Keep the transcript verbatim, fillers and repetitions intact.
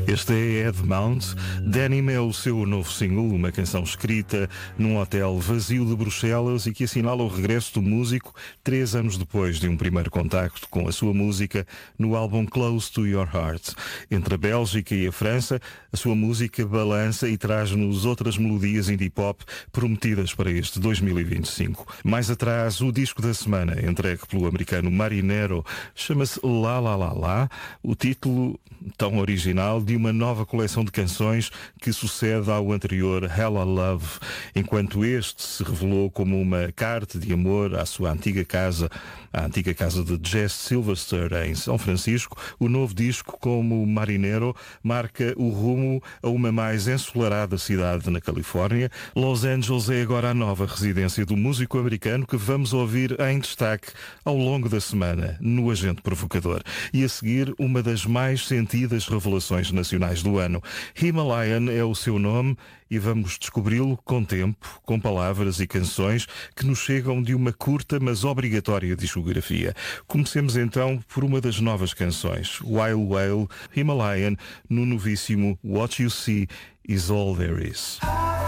Este é Ed Mount. Denim é o seu novo single, uma canção escrita num hotel vazio de Bruxelas e que assinala o regresso do músico três anos depois de um primeiro contacto com a sua música no álbum Close to Your Heart. Entre a Bélgica e a França, a sua música balança e traz-nos outras melodias indie pop prometidas para este dois mil e vinte e cinco. Mais atrás, o disco da semana, entregue pelo americano Marinero, chama-se La La La La, o título tão original de uma nova coleção de canções que sucede ao anterior Hella Love, enquanto este se revelou como uma carta de amor à sua antiga casa, a antiga casa de Jess Silvester em São Francisco. O novo disco, como Marinero, marca o rumo a uma mais ensolarada cidade na Califórnia. Los Angeles é agora a nova residência do músico americano que vamos ouvir em destaque ao longo da semana no Agente Provocador. E a seguir, uma das mais sentidas revelações nacionais do ano. Himalayan é o seu nome e vamos descobri-lo com tempo, com palavras e canções que nos chegam de uma curta mas obrigatória discografia. Comecemos então por uma das novas canções, Wild Whale, Himalayan, no novíssimo What You See Is All There Is.